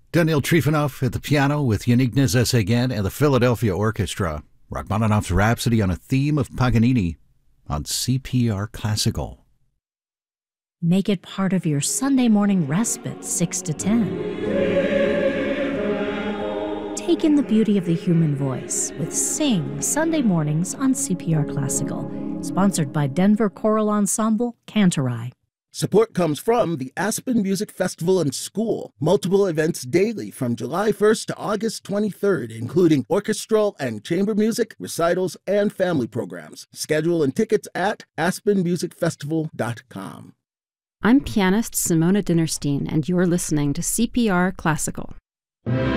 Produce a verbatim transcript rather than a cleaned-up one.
Daniil Trifonov at the piano with Uniqueness S again and the Philadelphia Orchestra. Rachmaninoff's Rhapsody on a theme of Paganini on C P R Classical. Make it part of your Sunday morning respite, six to ten. Take in the beauty of the human voice with Sing Sunday mornings on C P R Classical. Sponsored by Denver Choral Ensemble, Cantorai. Support comes from the Aspen Music Festival and School. Multiple events daily from July first to August twenty-third, including orchestral and chamber music, recitals, and family programs. Schedule and tickets at aspen music festival dot com. I'm pianist Simona Dinnerstein, and you're listening to C P R Classical.